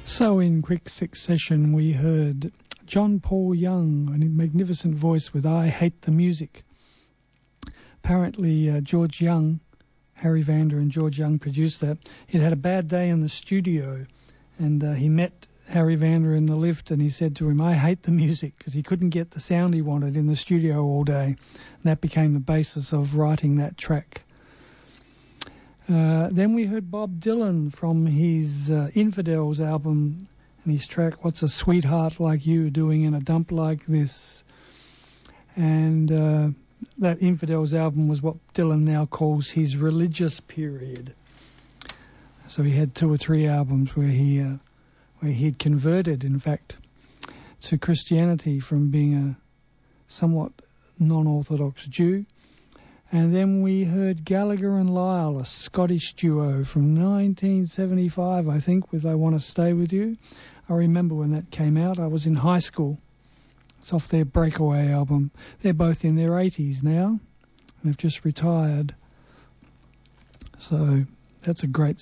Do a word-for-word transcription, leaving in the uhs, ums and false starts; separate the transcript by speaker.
Speaker 1: So in quick succession we heard John Paul Young, a magnificent voice with I Hate the Music. Apparently uh, George Young, Harry Vander and George Young produced that. He'd had a bad day in the studio and uh, he met Harry Vander in the lift and he said to him, I hate the music, because he couldn't get the sound he wanted in the studio all day. And that became the basis of writing that track. Uh, then we heard Bob Dylan from his uh, Infidels album and his track, What's a Sweetheart Like You Doing in a Dump Like This? And uh, that Infidels album was what Dylan now calls his religious period. So he had two or three albums where he uh, where he'd converted, in fact, to Christianity from being a somewhat non-Orthodox Jew. And then we heard Gallagher and Lyle, a Scottish duo from nineteen seventy-five, I think, with I Want to Stay With You. I remember when that came out. I was in high school. It's off their Breakaway album. They're both in their eighties now and have just retired. So that's a great